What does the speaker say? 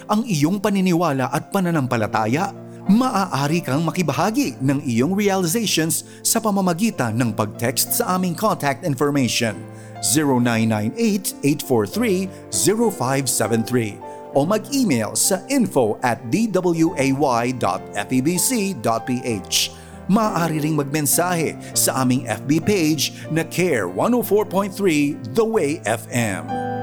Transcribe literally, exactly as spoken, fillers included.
ang iyong paniniwala at pananampalataya? Maaari kang makibahagi ng iyong realizations sa pamamagitan ng pag-text sa aming contact information zero nine nine eight, eight four three, zero five seven three o mag-email sa info at d w a y dot f e b c dot p h. Maaari ring magmensahe sa aming F B page na Care one oh four point three The Way F M.